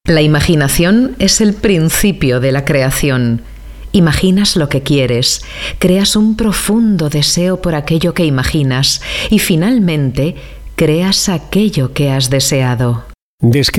La imaginación es el principio de la creación. Imaginas lo que quieres, creas un profundo deseo por aquello que imaginas y finalmente creas aquello que has deseado.